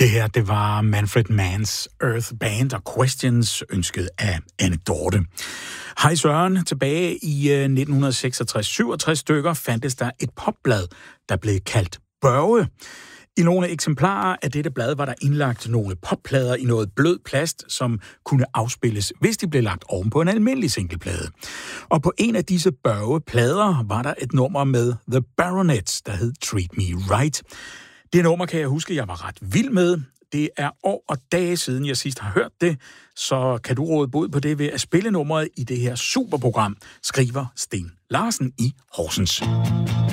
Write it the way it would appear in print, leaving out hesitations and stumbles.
Det her, det var Manfred Manns Earth Band og Questions, ønsket af Anne Dorte. Hej Søren, tilbage i 1966-67 stykker fandtes der et popblad, der blev kaldt Børge. I nogle eksemplarer af dette blad var der indlagt nogle popplader i noget blød plast, som kunne afspilles, hvis de blev lagt oven på en almindelig singleplade. Og på en af disse Børge-plader var der et nummer med The Baronets, der hed Treat Me Right. Det nummer kan jeg huske, jeg var ret vild med. Det er år og dage siden, jeg sidst har hørt det, så kan du råde bod på det ved at spille nummeret i det her superprogram, skriver Sten Larsen i Horsens.